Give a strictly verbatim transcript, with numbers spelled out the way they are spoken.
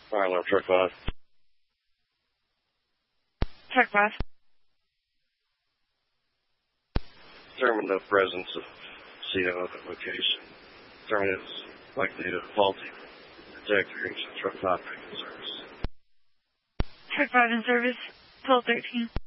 Fire alarm, truck five. Truck five. Determine the presence of C O at the location. Determine it's likely to faulty detector reaching truck five in service. Truck five in service. twelve thirteen.